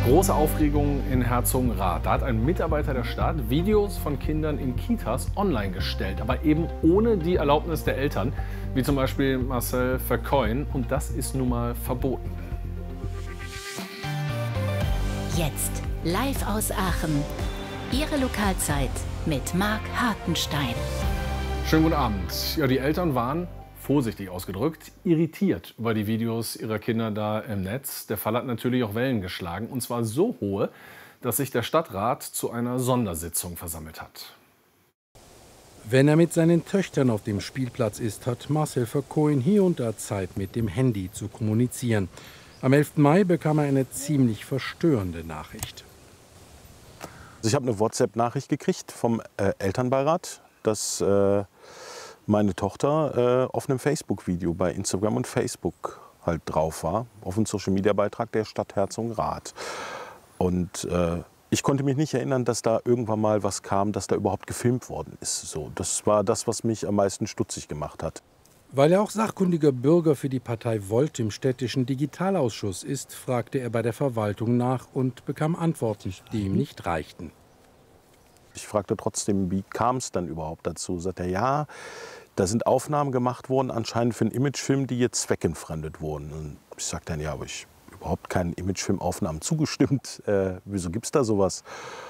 Große Aufregung in Herzogenrath. Da hat ein Mitarbeiter der Stadt Videos von Kindern in Kitas online gestellt, aber eben ohne die Erlaubnis der Eltern, wie zum Beispiel Marcel Vercoyen. Und das ist nun mal verboten. Jetzt live aus Aachen. Ihre Lokalzeit mit Marc Hartenstein. Schönen guten Abend. Ja, die Eltern waren, vorsichtig ausgedrückt, irritiert über die Videos ihrer Kinder da im Netz. Der Fall hat natürlich auch Wellen geschlagen, und zwar so hohe, dass sich der Stadtrat zu einer Sondersitzung versammelt hat. Wenn er mit seinen Töchtern auf dem Spielplatz ist, hat Marcel Vercoyen hier und da Zeit, mit dem Handy zu kommunizieren. Am 11. Mai bekam er eine ziemlich verstörende Nachricht. Ich habe eine WhatsApp-Nachricht gekriegt vom Elternbeirat, dass meine Tochter auf einem Facebook-Video bei Instagram und Facebook halt drauf war, auf einem Social-Media-Beitrag der Stadt Herzogenrath. Und ich konnte mich nicht erinnern, dass da irgendwann mal was kam, dass da überhaupt gefilmt worden ist. So, das war das, was mich am meisten stutzig gemacht hat. Weil er auch sachkundiger Bürger für die Partei Volt im städtischen Digitalausschuss ist, fragte er bei der Verwaltung nach und bekam Antworten, die ihm nicht reichten. Ich fragte trotzdem, wie kam es dann überhaupt dazu? Sagt er, ja, da sind Aufnahmen gemacht worden, anscheinend für einen Imagefilm, die jetzt zweckentfremdet wurden. Und ich sagte dann, ja, aber ich habe überhaupt keinen Imagefilmaufnahmen zugestimmt. Wieso gibt es da sowas?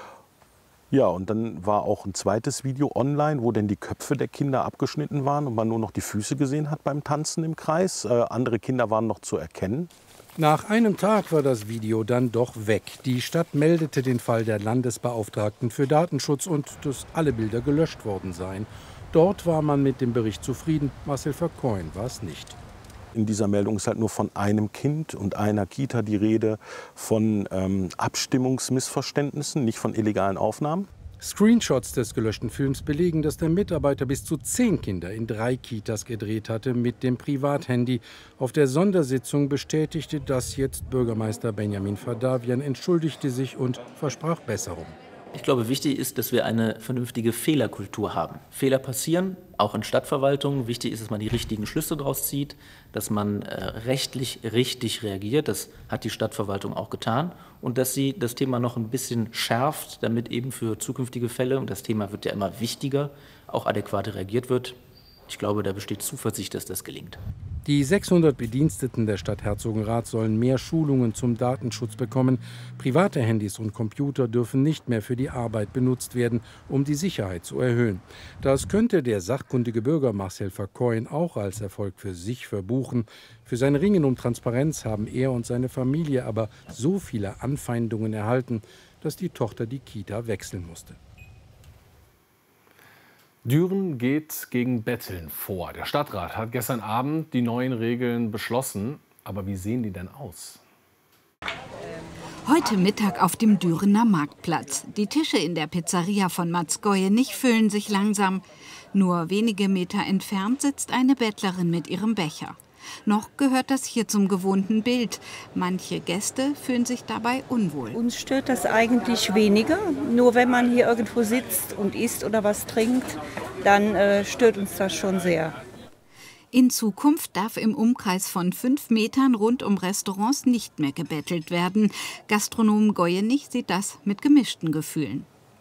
Ja, und dann war auch ein zweites Video online, wo dann die Köpfe der Kinder abgeschnitten waren und man nur noch die Füße gesehen hat beim Tanzen im Kreis. Andere Kinder waren noch zu erkennen. Nach einem Tag war das Video dann doch weg. Die Stadt meldete den Fall der Landesbeauftragten für Datenschutz und dass alle Bilder gelöscht worden seien. Dort war man mit dem Bericht zufrieden. Marcel Vercoyen war es nicht. In dieser Meldung ist halt nur von einem Kind und einer Kita die Rede, von Abstimmungsmissverständnissen, nicht von illegalen Aufnahmen. Screenshots des gelöschten Films belegen, dass der Mitarbeiter bis zu 10 Kinder in 3 Kitas gedreht hatte mit dem Privathandy. Auf der Sondersitzung bestätigte das jetzt Bürgermeister Benjamin Fadavian, entschuldigte sich und versprach Besserung. Ich glaube, wichtig ist, dass wir eine vernünftige Fehlerkultur haben. Fehler passieren, auch in Stadtverwaltungen. Wichtig ist, dass man die richtigen Schlüsse daraus zieht, dass man rechtlich richtig reagiert. Das hat die Stadtverwaltung auch getan. Und dass sie das Thema noch ein bisschen schärft, damit eben für zukünftige Fälle, und das Thema wird ja immer wichtiger, auch adäquat reagiert wird. Ich glaube, da besteht Zuversicht, dass das gelingt. Die 600 Bediensteten der Stadt Herzogenrath sollen mehr Schulungen zum Datenschutz bekommen. Private Handys und Computer dürfen nicht mehr für die Arbeit benutzt werden, um die Sicherheit zu erhöhen. Das könnte der sachkundige Bürger Marcel Vercoyen auch als Erfolg für sich verbuchen. Für sein Ringen um Transparenz haben er und seine Familie aber so viele Anfeindungen erhalten, dass die Tochter die Kita wechseln musste. Düren geht gegen Betteln vor. Der Stadtrat hat gestern Abend die neuen Regeln beschlossen. Aber wie sehen die denn aus? Heute Mittag auf dem Dürener Marktplatz. Die Tische in der Pizzeria von Mats Goyenich füllen sich langsam. Nur wenige Meter entfernt sitzt eine Bettlerin mit ihrem Becher. Noch gehört das hier zum gewohnten Bild. Manche Gäste fühlen sich dabei unwohl. Uns stört das eigentlich weniger. Nur wenn man hier irgendwo sitzt und isst oder was trinkt, dann stört uns das schon sehr. In Zukunft darf im Umkreis von 5 Metern rund um Restaurants nicht mehr gebettelt werden. Gastronom Goyenich sieht das mit gemischten Gefühlen.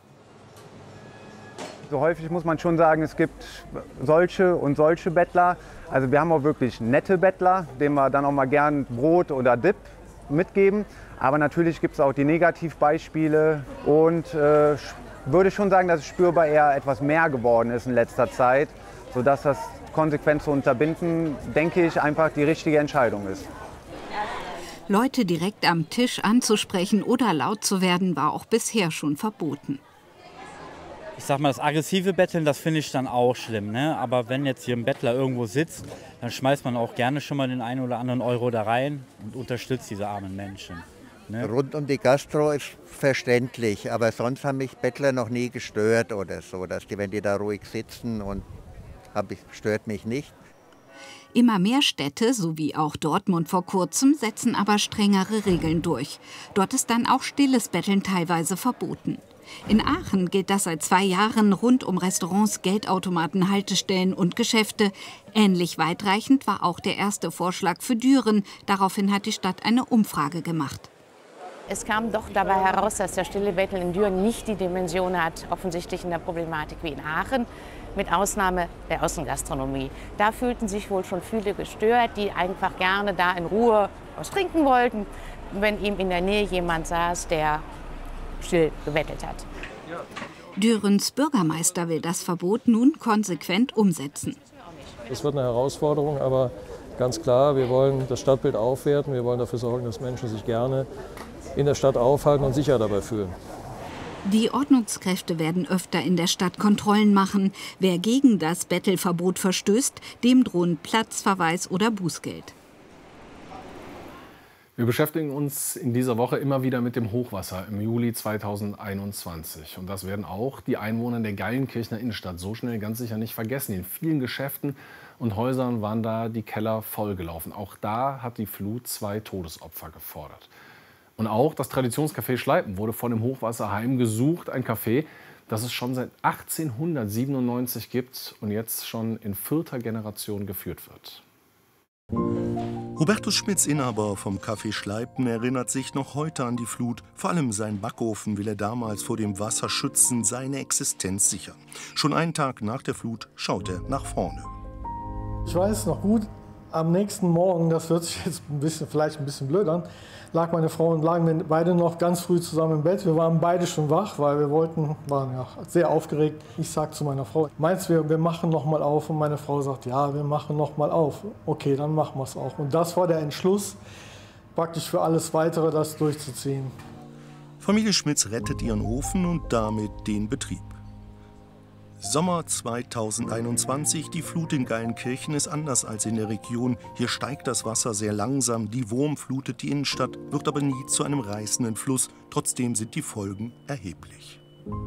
So häufig muss man schon sagen, es gibt solche und solche Bettler. Also wir haben auch wirklich nette Bettler, denen wir dann auch mal gern Brot oder Dip mitgeben. Aber natürlich gibt es auch die Negativbeispiele und würde schon sagen, dass es spürbar eher etwas mehr geworden ist in letzter Zeit, sodass das konsequent zu unterbinden, denke ich, einfach die richtige Entscheidung ist. Leute direkt am Tisch anzusprechen oder laut zu werden, war auch bisher schon verboten. Ich sag mal, das aggressive Betteln, das finde ich dann auch schlimm, ne? Aber wenn jetzt hier ein Bettler irgendwo sitzt, dann schmeißt man auch gerne schon mal den einen oder anderen Euro da rein und unterstützt diese armen Menschen. Ne? Rund um die Gastro ist verständlich, aber sonst haben mich Bettler noch nie gestört oder so, dass die, wenn die da ruhig sitzen und stört mich nicht. Immer mehr Städte, so wie auch Dortmund vor kurzem, setzen aber strengere Regeln durch. Dort ist dann auch stilles Betteln teilweise verboten. In Aachen gilt das seit 2 Jahren rund um Restaurants, Geldautomaten, Haltestellen und Geschäfte. Ähnlich weitreichend war auch der erste Vorschlag für Düren. Daraufhin hat die Stadt eine Umfrage gemacht. Es kam doch dabei heraus, dass der stille Bettel in Düren nicht die Dimension hat, offensichtlich in der Problematik wie in Aachen, mit Ausnahme der Außengastronomie. Da fühlten sich wohl schon viele gestört, die einfach gerne da in Ruhe was trinken wollten, wenn ihm in der Nähe jemand saß, der still gebettelt hat. Dürens Bürgermeister will das Verbot nun konsequent umsetzen. Das wird eine Herausforderung, aber ganz klar, wir wollen das Stadtbild aufwerten. Wir wollen dafür sorgen, dass Menschen sich gerne in der Stadt aufhalten und sicher dabei fühlen. Die Ordnungskräfte werden öfter in der Stadt Kontrollen machen. Wer gegen das Bettelverbot verstößt, dem drohen Platzverweis oder Bußgeld. Wir beschäftigen uns in dieser Woche immer wieder mit dem Hochwasser im Juli 2021. Und das werden auch die Einwohner der Geilenkirchener Innenstadt so schnell ganz sicher nicht vergessen. In vielen Geschäften und Häusern waren da die Keller vollgelaufen. Auch da hat die Flut 2 Todesopfer gefordert. Und auch das Traditionscafé Schleipen wurde vor dem Hochwasser heimgesucht. Ein Café, das es schon seit 1897 gibt und jetzt schon in 4. Generation geführt wird. Hubertus Schmitz, Inhaber vom Café Schleipen, erinnert sich noch heute an die Flut. Vor allem seinen Backofen will er damals vor dem Wasser schützen, seine Existenz sichern. Schon einen Tag nach der Flut schaut er nach vorne. Ich weiß noch gut, am nächsten Morgen, das hört sich jetzt vielleicht ein bisschen blöd an, lag meine Frau und lagen wir beide noch ganz früh zusammen im Bett. Wir waren beide schon wach, weil wir waren ja sehr aufgeregt. Ich sage zu meiner Frau, meinst du, wir machen noch mal auf? Und meine Frau sagt, ja, wir machen noch mal auf. Okay, dann machen wir es auch. Und das war der Entschluss, praktisch für alles Weitere das durchzuziehen. Familie Schmitz rettet ihren Ofen und damit den Betrieb. Sommer 2021, die Flut in Geilenkirchen ist anders als in der Region. Hier steigt das Wasser sehr langsam, die Wurm flutet die Innenstadt, wird aber nie zu einem reißenden Fluss. Trotzdem sind die Folgen erheblich.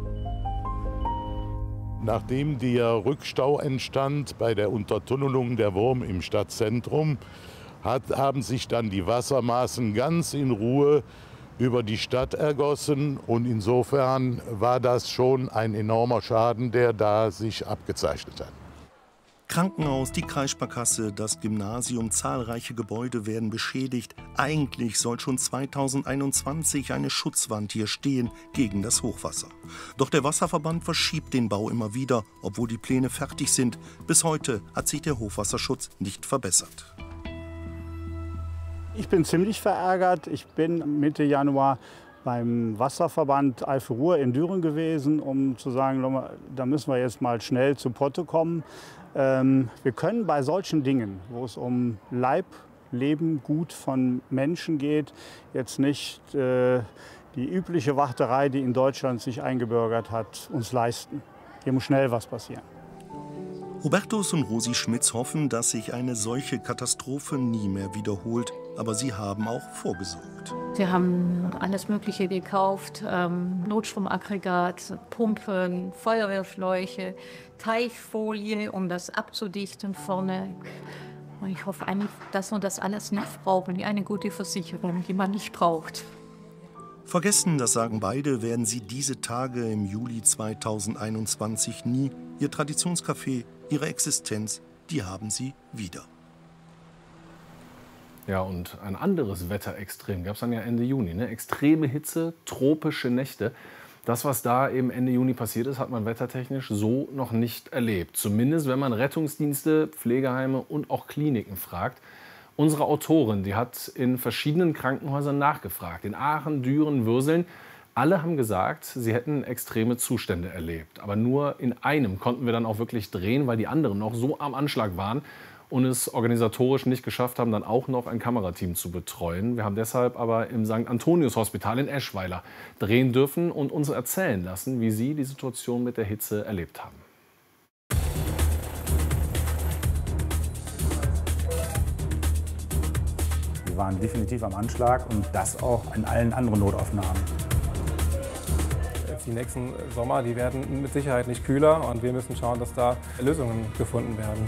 Nachdem der Rückstau entstand bei der Untertunnelung der Wurm im Stadtzentrum, haben sich dann die Wassermaßen ganz in Ruhe über die Stadt ergossen. Und insofern war das schon ein enormer Schaden, der da sich abgezeichnet hat. Krankenhaus, die Kreissparkasse, das Gymnasium, zahlreiche Gebäude werden beschädigt. Eigentlich soll schon 2021 eine Schutzwand hier stehen gegen das Hochwasser. Doch der Wasserverband verschiebt den Bau immer wieder, obwohl die Pläne fertig sind. Bis heute hat sich der Hochwasserschutz nicht verbessert. Ich bin ziemlich verärgert. Ich bin Mitte Januar beim Wasserverband Eifel-Ruhr in Düren gewesen, um zu sagen, da müssen wir jetzt mal schnell zu Potte kommen. Wir können bei solchen Dingen, wo es um Leib, Leben, Gut von Menschen geht, jetzt nicht die übliche Warterei, die in Deutschland sich eingebürgert hat, uns leisten. Hier muss schnell was passieren. Hubertus und Rosi Schmitz hoffen, dass sich eine solche Katastrophe nie mehr wiederholt. Aber sie haben auch vorgesorgt. Wir haben alles Mögliche gekauft, Notstromaggregat, Pumpen, Feuerwehrschläuche, Teichfolie, um das abzudichten vorne. Und ich hoffe eigentlich, dass wir das alles nicht brauchen. Eine gute Versicherung, die man nicht braucht. Vergessen, das sagen beide, werden sie diese Tage im Juli 2021 nie. Ihr Traditionscafé, ihre Existenz, die haben sie wieder. Ja, und ein anderes Wetterextrem gab es dann ja Ende Juni. Ne? Extreme Hitze, tropische Nächte. Das, was da eben Ende Juni passiert ist, hat man wettertechnisch so noch nicht erlebt. Zumindest, wenn man Rettungsdienste, Pflegeheime und auch Kliniken fragt. Unsere Autorin, die hat in verschiedenen Krankenhäusern nachgefragt. In Aachen, Düren, Würseln. Alle haben gesagt, sie hätten extreme Zustände erlebt. Aber nur in einem konnten wir dann auch wirklich drehen, weil die anderen noch so am Anschlag waren und es organisatorisch nicht geschafft haben, dann auch noch ein Kamerateam zu betreuen. Wir haben deshalb aber im St. Antonius Hospital in Eschweiler drehen dürfen und uns erzählen lassen, wie sie die Situation mit der Hitze erlebt haben. Wir waren definitiv am Anschlag und das auch in allen anderen Notaufnahmen. Die nächsten Sommer, die werden mit Sicherheit nicht kühler und wir müssen schauen, dass da Lösungen gefunden werden.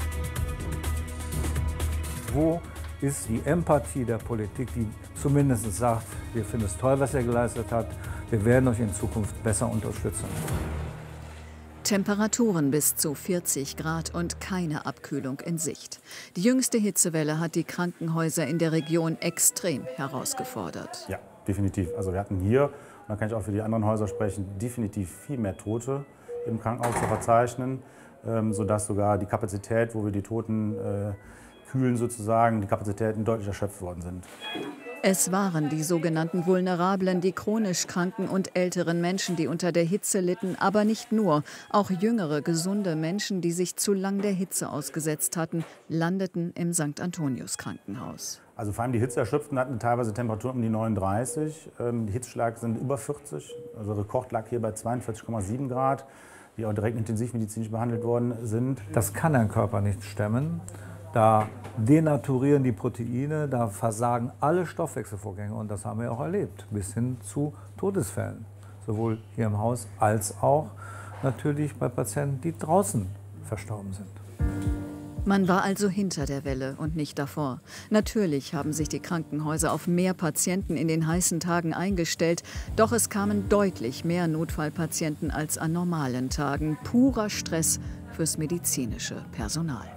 Wo ist die Empathie der Politik, die zumindest sagt, wir finden es toll, was er geleistet hat, wir werden euch in Zukunft besser unterstützen? Temperaturen bis zu 40 Grad und keine Abkühlung in Sicht. Die jüngste Hitzewelle hat die Krankenhäuser in der Region extrem herausgefordert. Ja, definitiv. Also wir hatten hier, und da kann ich auch für die anderen Häuser sprechen, definitiv viel mehr Tote im Krankenhaus zu verzeichnen, sodass sogar die Kapazität, wo wir die Toten kühlen sozusagen, die Kapazitäten deutlich erschöpft worden sind. Es waren die sogenannten Vulnerablen, die chronisch kranken und älteren Menschen, die unter der Hitze litten, aber nicht nur. Auch jüngere, gesunde Menschen, die sich zu lang der Hitze ausgesetzt hatten, landeten im St. Antonius Krankenhaus. Also vor allem die Hitzeerschöpften hatten teilweise Temperaturen um die 39, die Hitzschlag sind über 40, also Rekord lag hier bei 42,7 Grad, die auch direkt intensivmedizinisch behandelt worden sind. Das kann ein Körper nicht stemmen. Da denaturieren die Proteine, da versagen alle Stoffwechselvorgänge und das haben wir auch erlebt, bis hin zu Todesfällen. Sowohl hier im Haus als auch natürlich bei Patienten, die draußen verstorben sind. Man war also hinter der Welle und nicht davor. Natürlich haben sich die Krankenhäuser auf mehr Patienten in den heißen Tagen eingestellt, doch es kamen deutlich mehr Notfallpatienten als an normalen Tagen. Purer Stress fürs medizinische Personal.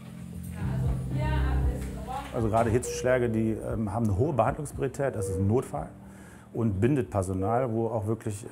Also gerade Hitzeschläge, die haben eine hohe Behandlungspriorität, das ist ein Notfall und bindet Personal, wo auch wirklich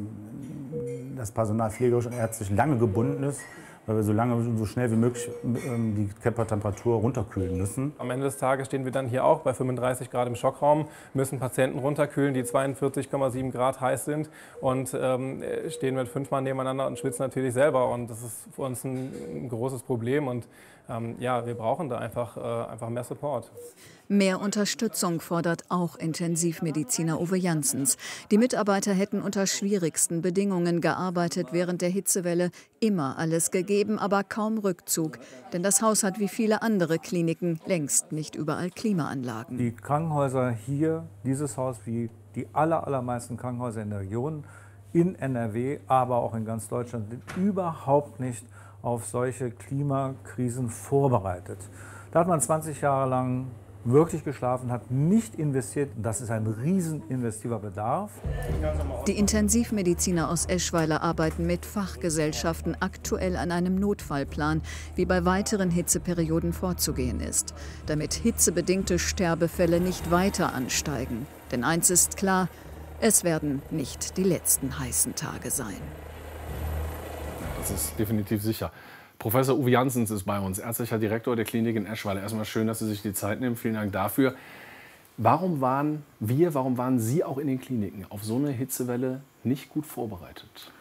das Personal pflegerisch und ärztlich lange gebunden ist, weil wir so schnell wie möglich die Körpertemperatur runterkühlen müssen. Am Ende des Tages stehen wir dann hier auch bei 35 Grad im Schockraum, müssen Patienten runterkühlen, die 42,7 Grad heiß sind und stehen mit 5 Mann nebeneinander und schwitzen natürlich selber. Und das ist für uns ein großes Problem und ja, wir brauchen da einfach mehr Support. Mehr Unterstützung fordert auch Intensivmediziner Uwe Janssens. Die Mitarbeiter hätten unter schwierigsten Bedingungen gearbeitet während der Hitzewelle, immer alles gegeben, aber kaum Rückzug. Denn das Haus hat wie viele andere Kliniken längst nicht überall Klimaanlagen. Die Krankenhäuser hier, dieses Haus wie die allermeisten Krankenhäuser in der Region, in NRW, aber auch in ganz Deutschland, sind überhaupt nicht auf solche Klimakrisen vorbereitet. Da hat man 20 Jahre lang wirklich geschlafen, hat nicht investiert. Das ist ein riesen investiver Bedarf. Die Intensivmediziner aus Eschweiler arbeiten mit Fachgesellschaften aktuell an einem Notfallplan, wie bei weiteren Hitzeperioden vorzugehen ist, damit hitzebedingte Sterbefälle nicht weiter ansteigen. Denn eins ist klar, es werden nicht die letzten heißen Tage sein. Das ist definitiv sicher. Professor Uwe Janssens ist bei uns, ärztlicher Direktor der Klinik in Eschweiler. Erstmal schön, dass Sie sich die Zeit nehmen. Vielen Dank dafür. Warum waren Sie auch in den Kliniken auf so eine Hitzewelle nicht gut vorbereitet?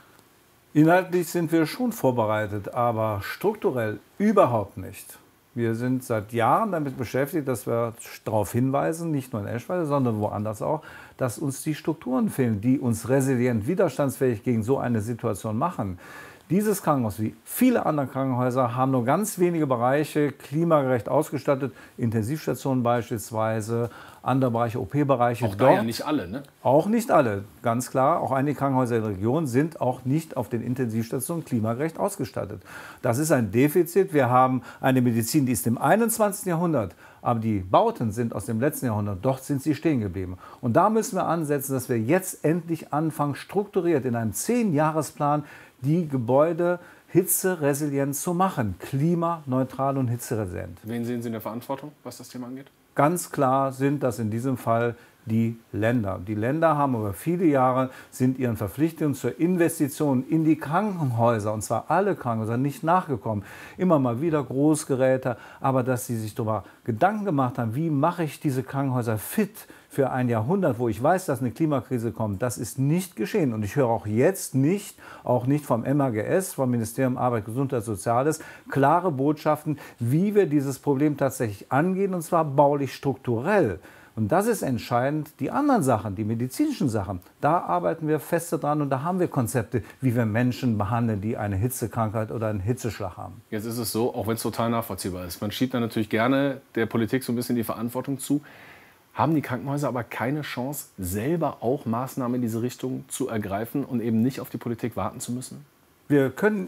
Inhaltlich sind wir schon vorbereitet, aber strukturell überhaupt nicht. Wir sind seit Jahren damit beschäftigt, dass wir darauf hinweisen, nicht nur in Eschweiler, sondern woanders auch, dass uns die Strukturen fehlen, die uns resilient, widerstandsfähig gegen so eine Situation machen. Dieses Krankenhaus, wie viele andere Krankenhäuser, haben nur ganz wenige Bereiche klimagerecht ausgestattet. Intensivstationen beispielsweise, andere Bereiche, OP-Bereiche. Auch da ja nicht alle, ne? Auch nicht alle, ganz klar. Auch einige Krankenhäuser in der Region sind auch nicht auf den Intensivstationen klimagerecht ausgestattet. Das ist ein Defizit. Wir haben eine Medizin, die ist im 21. Jahrhundert. Aber die Bauten sind aus dem letzten Jahrhundert. Dort sind sie stehen geblieben. Und da müssen wir ansetzen, dass wir jetzt endlich anfangen, strukturiert in einem 10-Jahresplan die Gebäude hitzeresilient zu machen. Klimaneutral und hitzeresilient. Wen sehen Sie in der Verantwortung, was das Thema angeht? Ganz klar sind das in diesem Fall die Länder. Die Länder haben über viele Jahre sind ihren Verpflichtungen zur Investition in die Krankenhäuser, und zwar alle Krankenhäuser, nicht nachgekommen. Immer mal wieder Großgeräte, aber dass sie sich darüber Gedanken gemacht haben, wie mache ich diese Krankenhäuser fit für ein Jahrhundert, wo ich weiß, dass eine Klimakrise kommt, das ist nicht geschehen. Und ich höre auch jetzt nicht, auch nicht vom MAGS, vom Ministerium Arbeit, Gesundheit, Soziales, klare Botschaften, wie wir dieses Problem tatsächlich angehen, und zwar baulich strukturell. Und das ist entscheidend. Die anderen Sachen, die medizinischen Sachen, da arbeiten wir feste dran und da haben wir Konzepte, wie wir Menschen behandeln, die eine Hitzekrankheit oder einen Hitzeschlag haben. Jetzt ist es so, auch wenn es total nachvollziehbar ist, man schiebt dann natürlich gerne der Politik so ein bisschen die Verantwortung zu. Haben die Krankenhäuser aber keine Chance, selber auch Maßnahmen in diese Richtung zu ergreifen und eben nicht auf die Politik warten zu müssen? Wir können